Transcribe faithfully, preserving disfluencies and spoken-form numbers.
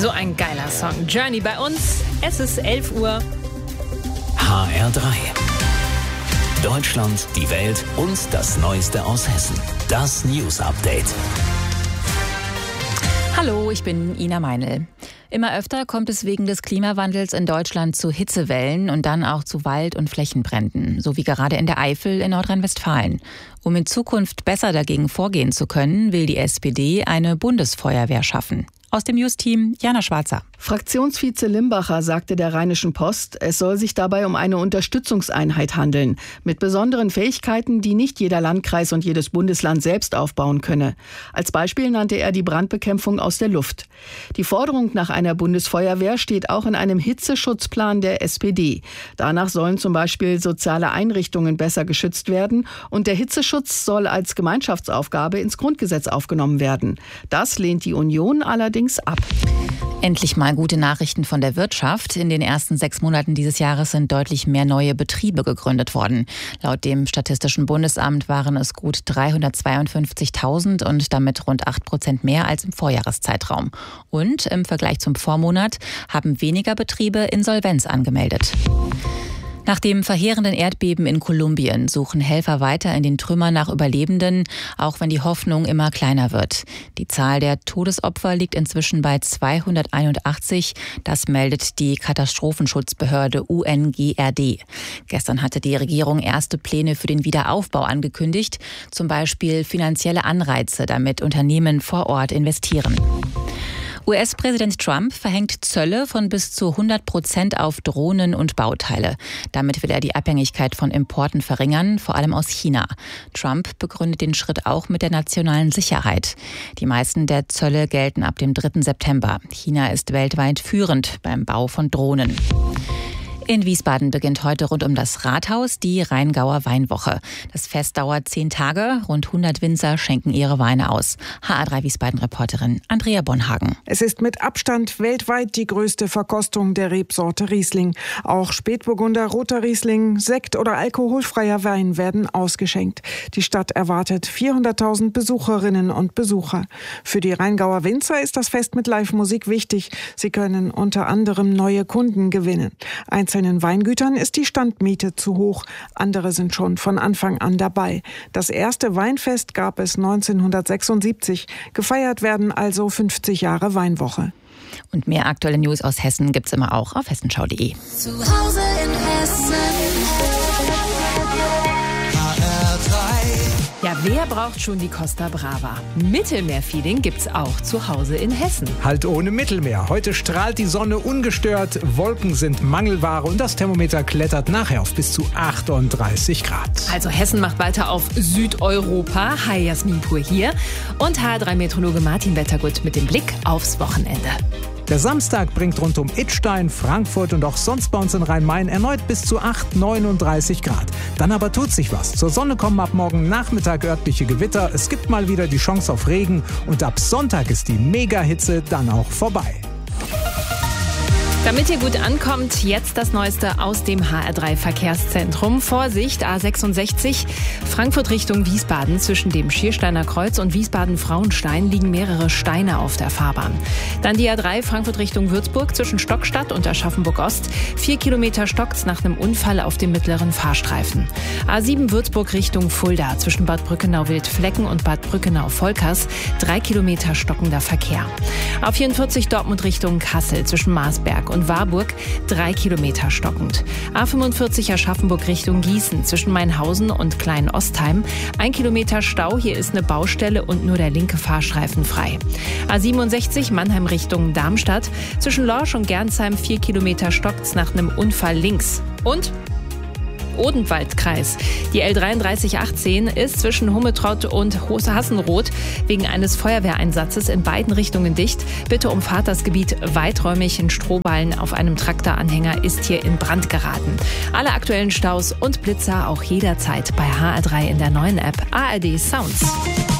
So ein geiler Song. Journey bei uns. Es ist elf Uhr. H R drei. Deutschland, die Welt und das Neueste aus Hessen. Das News Update. Hallo, ich bin Ina Meinl. Immer öfter kommt es wegen des Klimawandels in Deutschland zu Hitzewellen und dann auch zu Wald- und Flächenbränden, so wie gerade in der Eifel in Nordrhein-Westfalen. Um in Zukunft besser dagegen vorgehen zu können, will die S P D eine Bundesfeuerwehr schaffen. Aus dem News-Team Jana Schwarzer. Fraktionsvize Limbacher sagte der Rheinischen Post, es soll sich dabei um eine Unterstützungseinheit handeln, mit besonderen Fähigkeiten, die nicht jeder Landkreis und jedes Bundesland selbst aufbauen könne. Als Beispiel nannte er die Brandbekämpfung aus der Luft. Die Forderung nach einer Bundesfeuerwehr steht auch in einem Hitzeschutzplan der S P D. Danach sollen zum Beispiel soziale Einrichtungen besser geschützt werden und der Hitzeschutz soll als Gemeinschaftsaufgabe ins Grundgesetz aufgenommen werden. Das lehnt die Union allerdings ab. Endlich mal gute Nachrichten von der Wirtschaft. In den ersten sechs Monaten dieses Jahres sind deutlich mehr neue Betriebe gegründet worden. Laut dem Statistischen Bundesamt waren es gut dreihundertzweiundfünfzigtausend und damit rund acht Prozent mehr als im Vorjahreszeitraum. Und im Vergleich zum Vormonat haben weniger Betriebe Insolvenz angemeldet. Nach dem verheerenden Erdbeben in Kolumbien suchen Helfer weiter in den Trümmern nach Überlebenden, auch wenn die Hoffnung immer kleiner wird. Die Zahl der Todesopfer liegt inzwischen bei zweihunderteinundachtzig. Das meldet die Katastrophenschutzbehörde U N G R D. Gestern hatte die Regierung erste Pläne für den Wiederaufbau angekündigt, zum Beispiel finanzielle Anreize, damit Unternehmen vor Ort investieren. U S-Präsident Trump verhängt Zölle von bis zu hundert Prozent auf Drohnen und Bauteile. Damit will er die Abhängigkeit von Importen verringern, vor allem aus China. Trump begründet den Schritt auch mit der nationalen Sicherheit. Die meisten der Zölle gelten ab dem dritten September. China ist weltweit führend beim Bau von Drohnen. In Wiesbaden beginnt heute rund um das Rathaus die Rheingauer Weinwoche. Das Fest dauert zehn Tage. Rund hundert Winzer schenken ihre Weine aus. H A drei Wiesbaden-Reporterin Andrea Bonhagen. Es ist mit Abstand weltweit die größte Verkostung der Rebsorte Riesling. Auch Spätburgunder, roter Riesling, Sekt oder alkoholfreier Wein werden ausgeschenkt. Die Stadt erwartet vierhunderttausend Besucherinnen und Besucher. Für die Rheingauer Winzer ist das Fest mit Live-Musik wichtig. Sie können unter anderem neue Kunden gewinnen. Einzelnen Weingütern ist die Standmiete zu hoch. Andere sind schon von Anfang an dabei. Das erste Weinfest gab es neunzehnhundertsechsundsiebzig. Gefeiert werden also fünfzig Jahre Weinwoche. Und mehr aktuelle News aus Hessen gibt's immer auch auf hessenschau punkt de. Zu Hause in Hessen. Ja, wer braucht schon die Costa Brava? Mittelmeer-Feeling gibt's auch zu Hause in Hessen. Halt ohne Mittelmeer. Heute strahlt die Sonne ungestört, Wolken sind Mangelware und das Thermometer klettert nachher auf bis zu achtunddreißig Grad. Also Hessen macht weiter auf Südeuropa. Hi, Jasmin Pur hier. Und H R drei Meteorologe Martin Wettergut mit dem Blick aufs Wochenende. Der Samstag bringt rund um Idstein, Frankfurt und auch sonst bei uns in Rhein-Main erneut bis zu acht, neununddreißig Grad. Dann aber tut sich was. Zur Sonne kommen ab morgen Nachmittag örtliche Gewitter. Es gibt mal wieder die Chance auf Regen. Und ab Sonntag ist die Mega-Hitze dann auch vorbei. Damit ihr gut ankommt, jetzt das Neueste aus dem H R drei Verkehrszentrum. Vorsicht, A sechsundsechzig, Frankfurt Richtung Wiesbaden. Zwischen dem Schiersteiner Kreuz und Wiesbaden-Frauenstein liegen mehrere Steine auf der Fahrbahn. Dann die A drei Frankfurt Richtung Würzburg zwischen Stockstadt und Aschaffenburg-Ost. Vier Kilometer stockt's nach einem Unfall auf dem mittleren Fahrstreifen. A sieben Würzburg Richtung Fulda zwischen Bad Brückenau-Wildflecken und Bad Brückenau-Volkers. Drei Kilometer stockender Verkehr. A vierundvierzig Dortmund Richtung Kassel zwischen Marsberg und Warburg, drei Kilometer stockend. A fünfundvierzig Aschaffenburg Richtung Gießen zwischen Mainhausen und Klein-Ostheim, ein Kilometer Stau, hier ist eine Baustelle und nur der linke Fahrstreifen frei. A siebenundsechzig Mannheim Richtung Darmstadt zwischen Lorsch und Gernsheim, vier Kilometer stockt's nach einem Unfall links. Und Odenwaldkreis. Die L dreiunddreißig achtzehn ist zwischen Hummetrott und Hassenroth wegen eines Feuerwehreinsatzes in beiden Richtungen dicht. Bitte umfahrt das Gebiet weiträumig. Ein Strohballen auf einem Traktoranhänger ist hier in Brand geraten. Alle aktuellen Staus und Blitzer auch jederzeit bei H R drei in der neuen App A R D Sounds.